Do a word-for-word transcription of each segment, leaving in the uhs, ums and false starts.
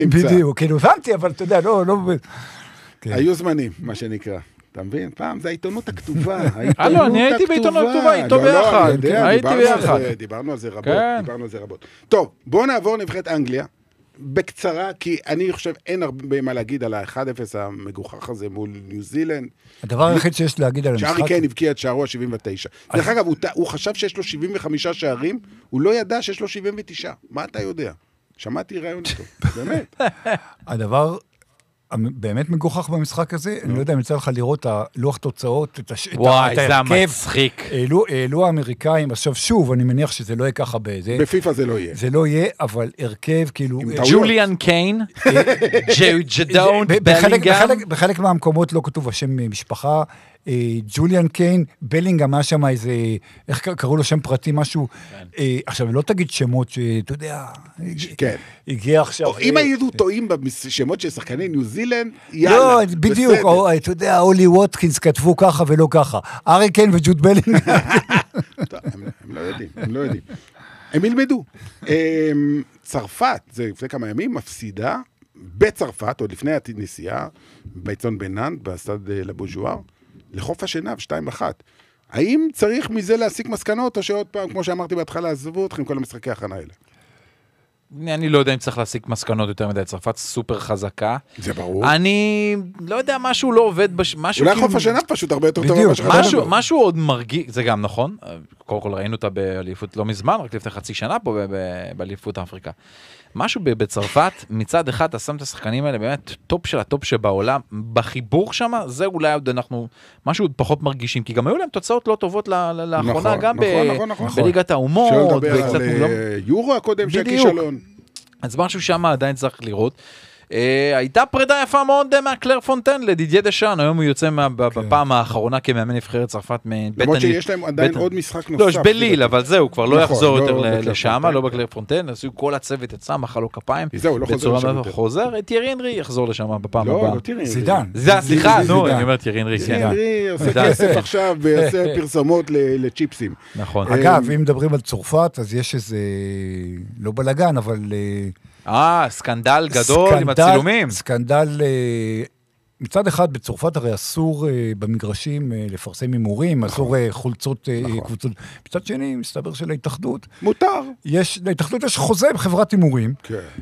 בדיוק, כאילו, הבנתי, אבל אתה יודע, לא, לא... היו זמנים, מה שנקרא. אתה מבין? פעם זה העיתונות הכתובה. אה, לא, אני הייתי בעיתונות הכתובה, איתו ביחד. הייתי ביחד. דיברנו על זה רבות, דיברנו על זה רבות. טוב, בואו נעבור נבחרת אנגליה, בקצרה, כי אני חושב, אין הרבה מה להגיד על ה-אחד אפס המגוחך הזה מול ניו זילנד. הדבר היחיד שיש להגיד על המשחק... שהארי קיין הבקיע את שערו ה-שבעים ותשע. דרך אגב, הוא חשב שיש לו שבעים וחמישה שערים, הוא לא ידע שיש לו שבעים ותשע. מה אתה יודע? שמעתי רעיון איתו, באמת. הדבר באמת מגוחך במשחק הזה, אני לא יודע אם יצא לך לראות הלוח תוצאות, את ההרכב. וואי, זה המצחיק. העלו האמריקאים, עכשיו שוב, אני מניח שזה לא יהיה ככה בזה. בפיפה זה לא יהיה. זה לא יהיה, אבל הרכב כאילו... ג'וליאן קיין, ג'דון בלינגהם. בחלק מהמקומות לא כתוב השם משפחה, ג'וליאן קיין, בלינגהם, היה שם איזה, איך קראו לו שם פרטי, משהו, עכשיו, לא תגיד שמות שאתה יודע, הגיע עכשיו... אם היינו טועים בשמות של שחקני ניו זילנד, יאללה, לא, בדיוק, אתה יודע, אולי ווטקינס כתבו ככה ולא ככה, הארי קיין וג'וד בלינגהם. הם לא יודעים, הם לא יודעים. הם ילמדו. צרפת, זה לפני כמה ימים, מפסידה בצרפת, עוד לפני הנסיעה, בעיצון בנן, בסד לבוז'ואר, לחוף השנהב, שתיים אחת. האם צריך מזה להסיק מסקנות, או שעוד פעם, כמו שאמרתי בהתחלה, עזבו אתכם כל המשחקי ההכנה האלה? אני לא יודע אם צריך להסיק מסקנות יותר מדי, צרפת סופר חזקה. זה ברור. אני לא יודע, משהו לא עובד, אולי חוף השנהב פשוט הרבה יותר טוב. משהו עוד מרגיש, זה גם נכון, קודם כל ראינו אותה באליפות לא מזמן, רק לפני חצי שנה פה באליפות אפריקה. משהו בצרפת, מצד אחד, אתה שם את השחקנים האלה, באמת, טופ של הטופ שבעולם, בחיבור שם, זה אולי עוד אנחנו, משהו עוד פחות מרגישים, כי גם היו להם תוצאות לא טובות לאחרונה, גם בליגת האומות. שלא לדבר על יורו הקודם של כישלון. אז משהו שם עדיין צריך לראות. הייתה פרידה יפה מאוד מהקלר פונטן לדידיה דשאן, היום הוא יוצא בפעם האחרונה כמאמן נבחרת צרפת. למרות שיש להם עדיין עוד משחק נוסף. לא, יש בליל, אבל זהו, כבר לא יחזור יותר לשם, לא בקלר פונטן, עשו כל הצוות יצא, מחא לו כפיים. זהו, לא חוזר לשם יותר. חוזר, טיירי אנרי יחזור לשם בפעם הבאה. לא, לא טיירי אנרי. זידן. זה, סליחה, נו, אני אומר טיירי אנרי. טיירי אנרי עושה כסף עכשיו ועושה פרסומות לצ'יפסים. נכון. אגב, אם מדברים על צרפת, אז יש איזה, לא בלגן, אבל... אה, סקנדל גדול עם הצילומים. סקנדל, מצד אחד בצרפת הרי אסור במגרשים לפרסם הימורים, אסור חולצות קבוצות. מצד שני, מסתבר שלהתאחדות. מותר. להתאחדות יש חוזה בחברת הימורים,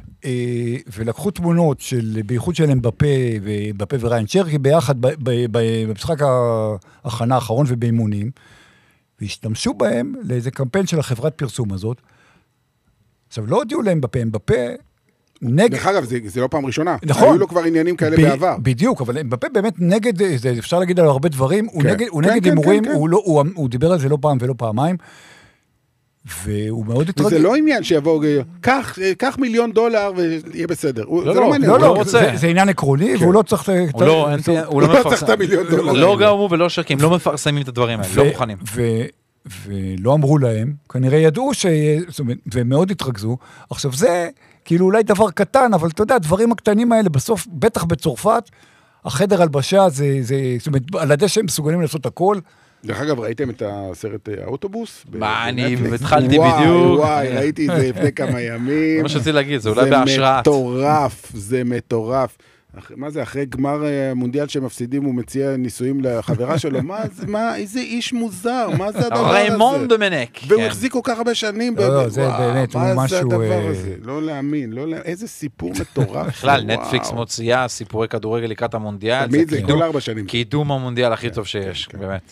ולקחו תמונות של, בייחוד של אמבפה ובפה וריין צ'רקי, ביחד במשחק ההכנה האחרון ובאימונים, והשתמשו בהם לאיזה קמפיין של החברת פרסום הזאת. עכשיו, לא הודיעו להם בפה, אמבפה נגד... דרך אגב, זה, זה לא פעם ראשונה. נכון. היו לו כבר עניינים כאלה ב- בעבר. בדיוק, אבל אמבפה באמת נגד, זה, אפשר להגיד עליו הרבה דברים, כן. הוא נגד, הוא כן, נגד כן, הימורים, כן, כן. הוא, לא, הוא, הוא דיבר על זה לא פעם ולא פעמיים, והוא מאוד התרגל. וזה לא עניין שיבוא, קח, קח מיליון דולר ויהיה בסדר. לא, זה לא, לא מעניין. לא, לא רוצה. זה, זה עניין עקרוני, כן. והוא לא צריך... הוא לא, אין, הוא לא צריך את המיליון דולר. לא גאומו ולא שקים, לא מפרסמים את הדברים האלה, לא מוכנים. ו... ולא אמרו להם, כנראה ידעו ש... והם מאוד התרכזו. עכשיו זה, כאילו אולי דבר קטן, אבל אתה יודע, הדברים הקטנים האלה בסוף, בטח בצרפת, החדר הלבשה זה, זה, זאת אומרת, על ידי שהם מסוגלים לעשות הכל. דרך אגב, ראיתם את הסרט האוטובוס? מה, אני התחלתי בדיוק. וואי, ראיתי את זה לפני כמה ימים. זה מה שרציתי להגיד, זה אולי בהשראת. זה מטורף, זה מטורף. מה זה, אחרי גמר מונדיאל שמפסידים, הוא מציע ניסויים לחברה שלו, מה, מה, איזה איש מוזר, מה זה הדבר הזה? ריימון דומנק. והוא החזיק כל כך הרבה שנים. לא, זה באמת, הוא משהו... מה זה הדבר הזה? לא להאמין, איזה סיפור מטורף. בכלל, נטפליקס מוציאה סיפורי כדורגל לקראת המונדיאל. תמיד זה כל ארבע שנים. קידום המונדיאל הכי טוב שיש, באמת.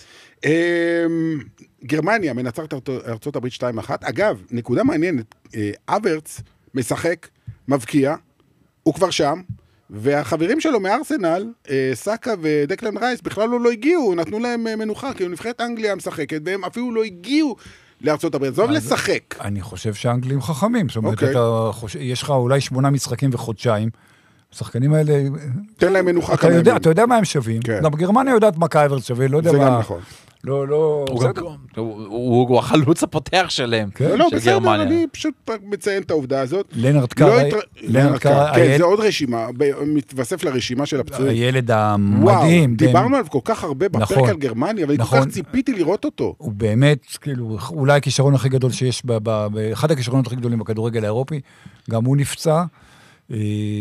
גרמניה מנצחת ארצות הברית שתיים אחת. אגב, נקודה מעניינת, אברץ משחק, מבקיע, הוא כבר שם, והחברים שלו מארסנל, סאקה ודקלן רייס, בכלל לא, לא הגיעו, נתנו להם מנוחה, כי הוא נבחרת אנגליה משחקת, והם אפילו לא הגיעו לארצות הברית. זו לשחק. אני חושב שהאנגלים חכמים, זאת אומרת, אתה חושב, יש לך אולי שמונה משחקים וחודשיים, השחקנים האלה... תן להם מנוחה אתה יודע, אתה יודע מה הם שווים. גם גרמניה יודעת מה קייברט שווה, לא יודע מה... זה גם נכון. לא, לא... הוא החלוץ הפותח שלהם. לא, בסדר, אני פשוט מציין את העובדה הזאת. לנרד קארי. כן, זה עוד רשימה, מתווסף לרשימה של הפצועים. הילד המדהים. דיברנו עליו כל כך הרבה בפרק על גרמניה, אבל כל כך ציפיתי לראות אותו. הוא באמת, כאילו, אולי הכישרון הכי גדול שיש, אחד הכישרונות הכי גדולים בכדורגל האירופי, גם הוא נפצע.